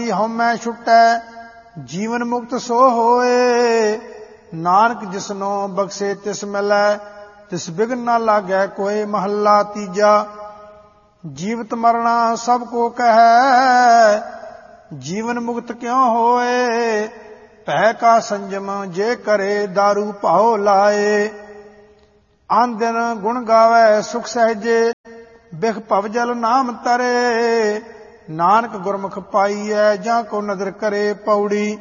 ਸਾਚੀ ਹਉਮੈ ਛੁਟੈ, ਜੀਵਨ ਮੁਕਤ ਸੋ ਹੋਏ। ਨਾਨਕ ਜਿਸਨੋ ਬਖਸ਼ੇ ਤਿਸ ਮਿਲੈ, ਤਿਸ ਬਿਘਨ ਨਾ ਲਾਗੈ ਕੋਇ। ਮਹੱਲਾ ਤੀਜਾ। ਜੀਵਤ ਮਰਣਾ ਸਭ ਕੋ ਕਹੈ, ਜੀਵਨ ਮੁਕਤ ਕਿਉ ਹੋਏ। ਭੈ ਕਾ ਸੰਜਮ ਜੇ ਕਰੇ, ਦਾਰੂ ਭਾਉ ਲਾਏ। ਆਨ ਦਿਨ ਗੁਣ ਗਾਵੈ ਸੁਖ ਸਹਿਜੇ, ਬਿਖ ਭਵ ਜਲ ਨਾਮ ਤਰੇ। ਨਾਨਕ ਗੁਰਮੁਖ ਪਾਈਐ, ਜਾਂ ਕੋ ਨਦਰ ਕਰੇ। ਪੌੜੀ।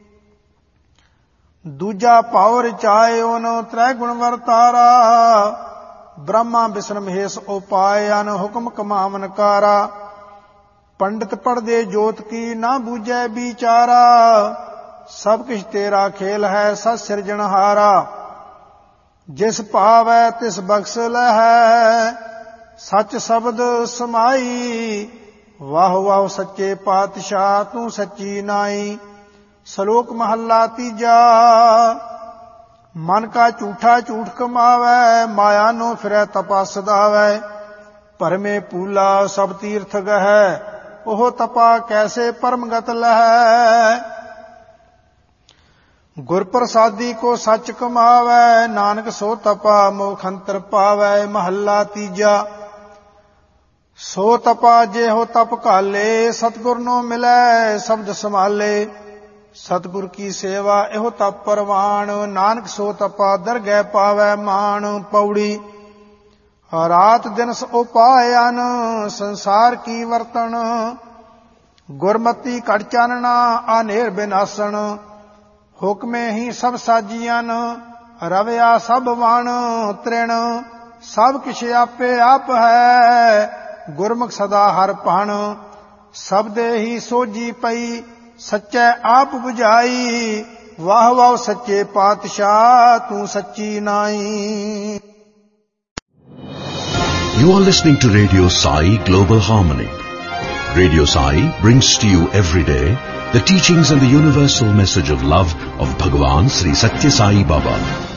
ਦੂਜਾ ਭਾਉ ਰਚਾਏ ਓਨ, ਤ੍ਰੈ ਗੁਣ ਵਰਤਾਰਾ। ਬ੍ਰਹਮਾ ਵਿਸ਼ਨ ਮਹੇਸ਼ ਉਪਾਇ, ਅਨ ਹੁਕਮ ਕਮਾਵਨ ਕਾਰਾ। ਪੰਡਿਤ ਪੜਦੇ ਜੋਤ ਕੀ, ਨਾ ਬੂਝੈ ਵਿਚਾਰਾ। ਸਭ ਕਿਛ ਤੇਰਾ ਖੇਲ ਹੈ, ਸਤ ਸਿਰਜਣਹਾਰਾ। ਜਿਸ ਭਾਵੈ ਤਿਸ ਬਖਸ਼ ਲਹੈ, ਸੱਚ ਸ਼ਬਦ ਸਮਾਈ। ਵਾਹ ਵਾਹ ਸੱਚੇ ਪਾਤਸ਼ਾਹ, ਤੂੰ ਸੱਚੀ ਨਾਈ। ਸ਼ਲੋਕ ਮਹੱਲਾ ਤੀਜਾ। ਮਨ ਕਾ ਝੂਠਾ ਝੂਠ ਕਮਾਵੈ, ਮਾਇਆ ਨੋ ਫਿਰੈ ਤਪਾ ਸਦਾਵੈ। ਭਰਮੇ ਪੂਲਾ ਸਭ ਤੀਰਥ ਗਹੈ, ਉਹ ਤਪਾ ਕੈਸੇ ਪਰਮਗਤ ਲਹੈ। ਗੁਰ ਪ੍ਰਸਾਦੀ ਕੋ ਸੱਚ ਕਮਾਵੈ, ਨਾਨਕ ਸੋ ਤਪਾ ਮੋਖ ਅੰਤਰ ਪਾਵੈ। ਮਹੱਲਾ ਤੀਜਾ। ਸੋ ਤਪਾ ਜਿਹੋ ਤਪ ਘਾਲੇ, ਸਤਿਗੁਰ ਨੋ ਮਿਲੈ ਸ਼ਬਦ ਸੰਭਾਲੇ। ਸਤਿਗੁਰ ਕੀ ਸੇਵਾ ਇਹੋ ਤਪ ਪਰਵਾਣ, ਨਾਨਕ ਸੋ ਤਪਾ ਦਰਗਹਿ ਪਾਵੈ ਮਾਣ। ਪੌੜੀ। ਰਾਤ ਦਿਨ ਉਪਾਇਨ, ਸੰਸਾਰ ਕੀ ਵਰਤਣ। ਗੁਰਮਤੀ ਘਟ ਚਾਨਣਾ, ਆਨੇਰ ਬਿਨਾਸਣ। ਹੁਕਮੇ ਹੀ ਸਭ ਸਾਜੀਆਂ, ਰਵਿਆ ਸਭ ਵਣ ਤ੍ਰਿਣ। ਸਭ ਕਿਛ ਆਪੇ ਆਪ ਹੈ, ਗੁਰਮੁਖ ਸਦਾ ਹਰ ਭਣ। ਸਬਦੇ ਹੀ ਸੋਝੀ ਪਈ, ਸੱਚੈ ਆਪ 부ਝਾਈ। ਵਾਹ ਵਾਹ ਸੱਚੇ ਪਾਤਸ਼ਾਹ, ਤੂੰ ਸੱਚੀ ਨਾਈ। You are listening to Radio Sai Global Harmony. Radio Sai brings to you every day the teachings and the universal message of love of Bhagavan Sri Satya Sai Baba.